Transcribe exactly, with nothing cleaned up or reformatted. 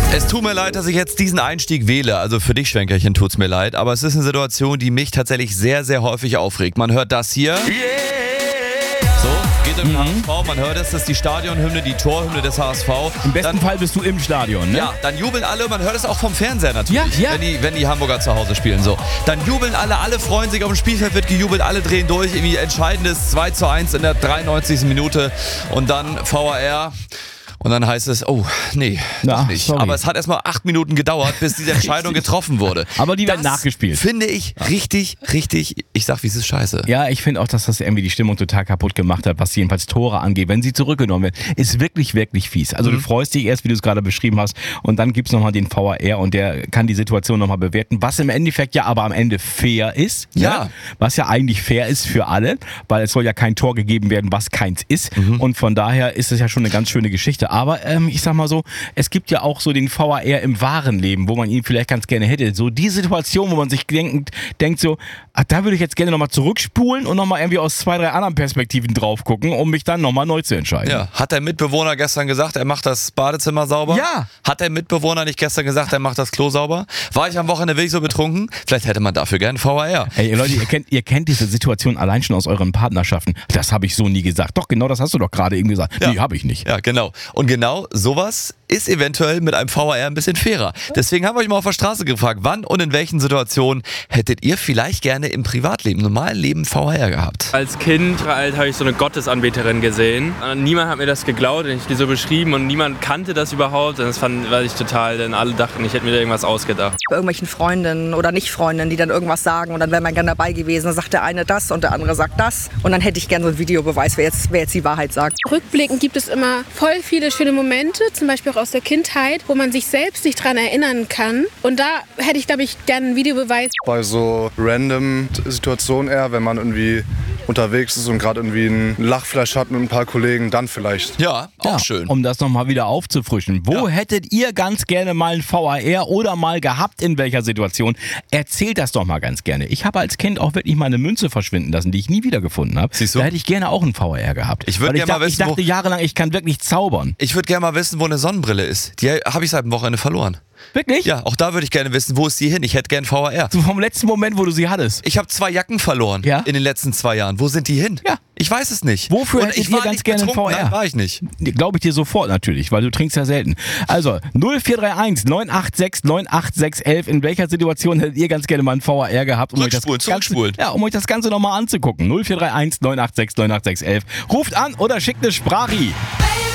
Es tut mir leid, dass ich jetzt diesen Einstieg wähle. Also für dich, Schwenkerchen, tut's mir leid. Aber es ist eine Situation, die mich tatsächlich sehr, sehr häufig aufregt. Man hört das hier. So, geht im H S V. Man hört es, das ist die Stadionhymne, die Torhymne des H S V. Im besten dann, Fall bist du im Stadion, ne? Ja, dann jubeln alle. Man hört es auch vom Fernseher natürlich, Ja, ja. Wenn, die, wenn die Hamburger zu Hause spielen. So, dann jubeln alle, alle freuen sich. Auf dem Spielfeld wird gejubelt, alle drehen durch. Irgendwie entscheidendes zwei zu eins in der dreiundneunzigsten Minute. Und dann V A R... Und dann heißt es, oh, nee, Na, doch nicht. sorry. Aber es hat erstmal acht Minuten gedauert, bis diese Entscheidung getroffen wurde. Aber die werden Das nachgespielt. Finde ich richtig, richtig, ich sag, wie es ist, scheiße. Ja, ich finde auch, dass das irgendwie die Stimmung total kaputt gemacht hat, was jedenfalls Tore angeht. Wenn sie zurückgenommen werden, ist wirklich, wirklich fies. Also Mhm. du freust dich erst, wie du es gerade beschrieben hast, und dann gibt's nochmal den V A R und der kann die Situation nochmal bewerten, was im Endeffekt ja aber am Ende fair ist. Ja. Ne? Was ja eigentlich fair ist für alle, weil es soll ja kein Tor gegeben werden, was keins ist. Mhm. Und von daher ist es ja schon eine ganz schöne Geschichte. Aber ähm, ich sag mal so, es gibt ja auch so den V A R im wahren Leben, wo man ihn vielleicht ganz gerne hätte. So die Situation, wo man sich denkt, denkt so, ach, da würde ich jetzt gerne nochmal zurückspulen und nochmal irgendwie aus zwei, drei anderen Perspektiven drauf gucken, um mich dann nochmal neu zu entscheiden. Ja. Hat der Mitbewohner gestern gesagt, er macht das Badezimmer sauber? Ja. Hat der Mitbewohner nicht gestern gesagt, er macht das Klo sauber? War ich am Wochenende wirklich so betrunken? Vielleicht hätte man dafür gern V A R. Ey, Leute, ihr kennt, ihr kennt diese Situation allein schon aus euren Partnerschaften. Das habe ich so nie gesagt. Doch, genau das hast du doch gerade eben gesagt. Ja. Nee, habe ich nicht. Ja, genau. Und genau sowas ist eventuell mit einem V A R ein bisschen fairer. Deswegen haben wir euch mal auf der Straße gefragt, wann und in welchen Situationen hättet ihr vielleicht gerne im Privatleben, normalen Leben V A R gehabt? Als Kind halt, habe ich so eine Gottesanbeterin gesehen. Und niemand hat mir das geglaubt und ich die so beschrieben und niemand kannte das überhaupt. Und das fand weil ich total, denn alle dachten, ich hätte mir da irgendwas ausgedacht. Bei irgendwelchen Freundinnen oder Nicht-Freundinnen, die dann irgendwas sagen und dann wäre man gerne dabei gewesen. Dann sagt der eine das und der andere sagt das. Und dann hätte ich gerne so einen Videobeweis, wer jetzt, wer jetzt die Wahrheit sagt. Rückblickend gibt es immer voll viele schöne Momente, zum Beispiel auch aus der Kindheit, wo man sich selbst nicht dran erinnern kann. Und da hätte ich, glaube ich, gerne einen Videobeweis. Bei so random Situationen eher, wenn man irgendwie unterwegs ist und gerade irgendwie ein Lachflash hat mit ein paar Kollegen, dann vielleicht. Ja, auch Ja, schön. um das nochmal wieder aufzufrischen. Wo Ja. hättet ihr ganz gerne mal ein V A R oder mal gehabt, in welcher Situation? Erzählt das doch mal ganz gerne. Ich habe als Kind auch wirklich mal eine Münze verschwinden lassen, die ich nie wiedergefunden habe. Siehst du? Da hätte ich gerne auch ein V A R gehabt. Ich würd Weil gerne mal dachte, wissen, Ich dachte wo- jahrelang, ich kann wirklich zaubern. Ich würde gerne mal wissen, wo eine Sonnenbrille ist. Die habe ich seit dem Wochenende verloren. Wirklich? Ja, auch da würde ich gerne wissen, wo ist die hin? Ich hätte gern V A R. So vom letzten Moment, wo du sie hattest. Ich habe zwei Jacken verloren Ja. in den letzten zwei Jahren. Wo sind die hin? Ja. Ich weiß es nicht. Wofür Und hättet ich ihr war ganz nicht gerne ein betrunken. V A R? Nein, war ich nicht. Glaube ich dir sofort natürlich, weil du trinkst ja selten. Also null vier drei eins neun acht sechs neun acht sechs eins eins. In welcher Situation hättet ihr ganz gerne mal ein V A R gehabt? Um euch das Zurückspulen, Ganze, zurückspulen. ja, um euch das Ganze nochmal anzugucken. null vier drei eins neun acht sechs neun acht sechs eins eins. Ruft an oder schickt eine Sprachie. Baby.